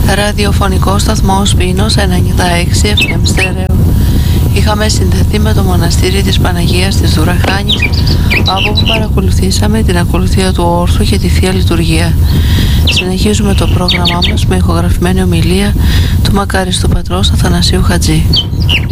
Ραδιοφωνικό σταθμό Πίνος 96 FM στέρεο. Είχαμε συνδεθεί με το μοναστήρι της Παναγίας της Δουραχάνης, από όπου παρακολουθήσαμε την ακολουθία του όρθου και τη Θεία Λειτουργία. Συνεχίζουμε το πρόγραμμά μας με ηχογραφημένη ομιλία του μακάριστου πατρός Αθανασίου Χατζή.